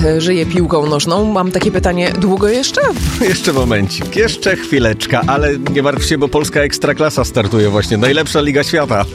żyje piłką nożną. Mam takie pytanie, długo jeszcze? Jeszcze momencik, jeszcze chwileczka, ale nie martw się, bo polska ekstraklasa startuje właśnie. Najlepsza liga świata.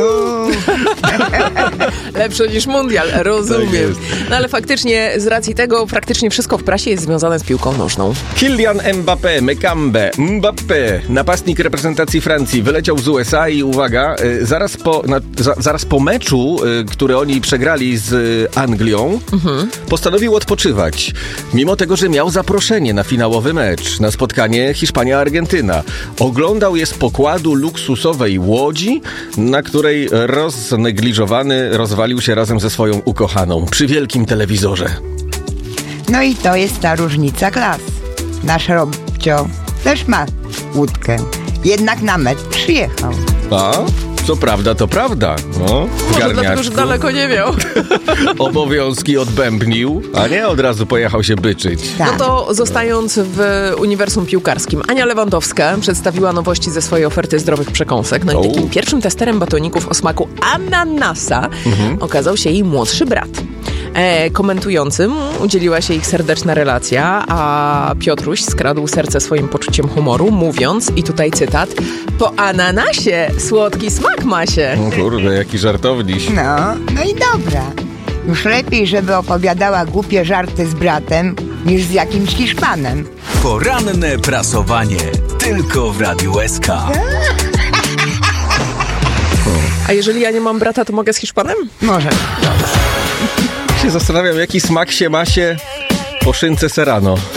Lepsze niż mundial, rozumiem. Tak jest. No ale faktycznie z racji tego praktycznie wszystko w prasie jest związane z piłką nożną. Kylian Mbappé, napastnik reprezentacji Francji, wyleciał z USA i uwaga, zaraz po meczu, który oni przegrali z Anglią, postanowił odpoczywać. Mimo tego, że miał zaproszenie na finałowy mecz, na spotkanie Hiszpania-Argentyna. Oglądał je z pokładu luksusowej łodzi, na której roznegliżowany rozwalił się razem ze swoją ukochaną przy wielkim telewizorze. No i to jest ta różnica klas. Nasz Robcio też ma łódkę. Jednak na mecz przyjechał. A? Co prawda, to prawda. No, Może dlatego, że daleko nie miał. Obowiązki odbębnił, a nie od razu pojechał się byczyć. Tak. No to zostając w uniwersum piłkarskim, Ania Lewandowska przedstawiła nowości ze swojej oferty zdrowych przekąsek. No i takim pierwszym testerem batoników o smaku ananasa okazał się jej młodszy brat. Komentującym udzieliła się ich serdeczna relacja, a Piotruś skradł serce swoim poczuciem humoru, mówiąc, i tutaj cytat, po ananasie słodki smak ma się. O kurde, jaki żartowniś. No i dobra. Już lepiej, żeby opowiadała głupie żarty z bratem, niż z jakimś Hiszpanem. Poranne prasowanie. Tylko w Radiu SK. A jeżeli ja nie mam brata, to mogę z Hiszpanem? Może. Się zastanawiam, jaki smak się ma się po szynce Serrano.